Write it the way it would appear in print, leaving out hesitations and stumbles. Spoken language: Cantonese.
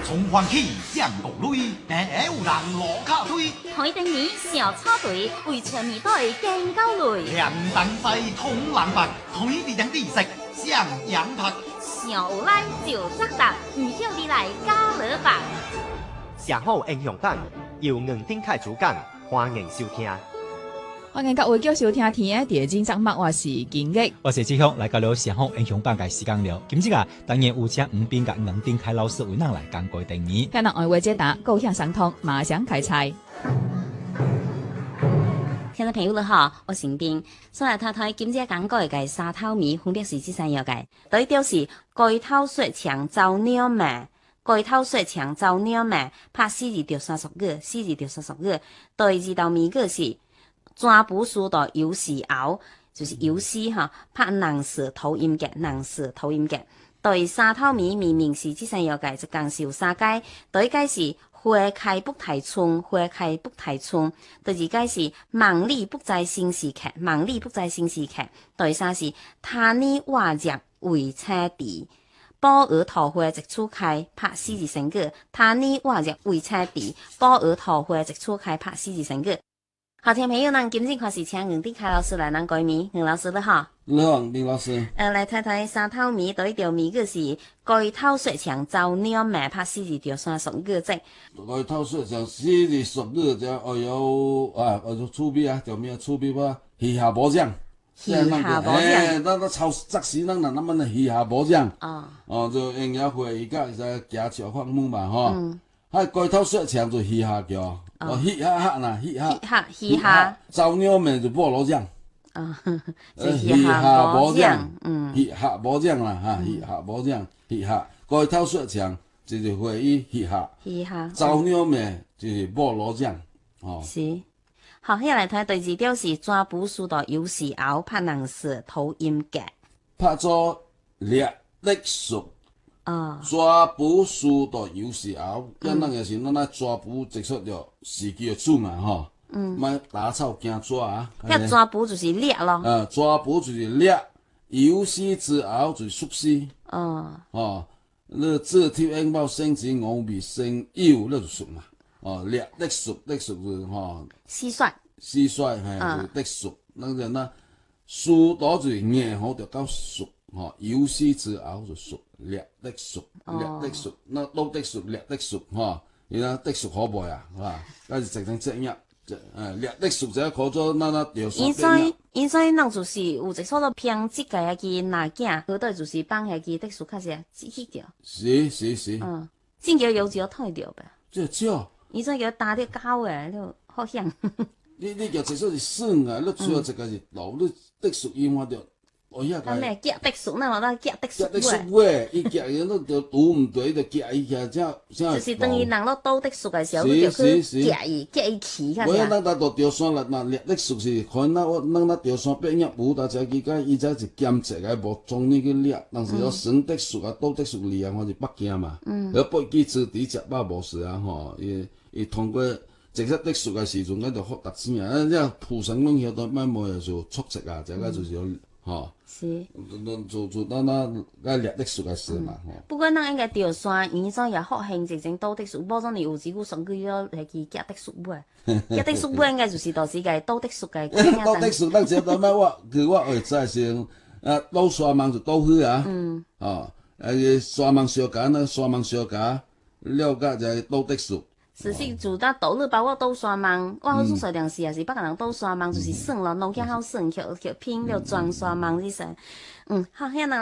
從歡喜上谷類，有人落卡堆。 海頂米小草堆，為全米隊更高類。 兩等西通冷白，海地人地食上羊拍。 小有來就扎達，唔曉你來加勒白。 上好英雄榜，由硬頂開主講，歡迎收聽。 歡迎各位繼續收聽天嘅第二集節目，我是金玉， 我是志雄，來到了上好英雄榜嘅時間了。今次啊，當然有請吳斌甲硬頂開老師為咱來講過定義。 聽人愛話解答，高興上通，馬上開菜。 聽眾朋友你好，我是斌，先來睇睇今次講過嘅沙頭米分別是這三樣嘅。第一條是蓋頭雪牆造鳥咩？蓋頭雪牆造鳥咩？拍4字到30個，4字到30個。第二道米個是抓捕數到有時熬，就是有時哈，拍能舌頭音嘅，能舌頭音嘅。對沙頭米明明是這三樣嘅，就講是三階。第一階是花開不太春，花開不太春。第二階是忙裡不在新時期，忙裡不在新時期。第三是他呢話日為車地，寶兒桃花直處開，拍4字成個。他呢話日為車地，寶兒桃花直處開，拍4字成個。好，聽朋友，咱今日開始請硬頂開老師來咱改米，硬老師你好。 你好，林老師。 來睇睇沙頭米，第一條米個是蓋頭雪牆造鳥咩？拍4字到30個字。 蓋頭雪牆4字10個字，厝邊啊，條咩厝邊啊？魚下保障。 魚下保障。 那超雜時咱那麼的魚下保障。就應該會而家就行橋放母嘛，嗬。蓋頭雪牆就魚下橋。魚下呐，魚下。造鳥咩就菠蘿醬。魚下保障，魚下保障啦，哈，魚下保障，魚下蓋頭雪牆就是會以魚下，造鳥咩就是菠蘿醬，哦。 是，好，下來睇第二條是抓捕數到有時熬，拍能舌頭音嘅， 拍咗掠歷熟，抓捕數到有時熬，咁樣嘅是咱來抓捕直出就時機就煮嘛，吼。莫打草驚抓啊！ 一抓捕就是獵咯。 抓捕就是獵，有時之後就是熟絲。那這條英包生子我未生幼，那就熟嘛。獵的熟就是蟋蟀係的熟，那就那熟到就是硬好就到熟，有時之後就熟，獵的熟，那都的熟，獵的熟，然後的熟好賣啊，係嘛？嗰是直情正一。掠的熟者可做那條線。 因所以咱就是有一所個偏即個嘅拿鏡，好多就是幫下嘅的熟較些刺激掉。 是。 真叫有隻睇到唄。 這少。 因所以叫打啲膠誒，就好香。 你叫直說是酸啊，你主要一個是老，你的熟伊看到。 咩夾的熟？那我都夾的熟喂。夾的熟喂，伊夾嘢都就賭唔對，就夾伊夾就是等於人攞刀的熟嘅時候，就去夾伊起下。 我咱到條線啦，那掠的熟是看咱條線畢業舞，但係佢講伊只是兼職嘅，無總呢個掠，但是要生的熟啊，刀的熟厲害，我是北京嘛。要背記字底食飽無事啊，吼，伊通過直接的熟嘅時陣，嗰就發達錢啊，即係蒲城攏曉得買冇嘢做速食啊，這個就是有。 是， 做那掠的熟嘅事嘛。 不過咱應該條線，因所也好興直情刀的熟，冇種你有時古上句咗係佢夾的熟喎，夾的熟喎應該就是到時嘅刀的熟嘅。 刀的熟，咱只到咩我會知先，刀沙網就刀去啊，沙網小架那沙網小架，了解就係刀的熟。 是做得倒你包我倒沙網，我好做水糧時也是北個人倒沙網，就是算咯，弄起好算，去拼了裝沙網啲勢，好，遐人。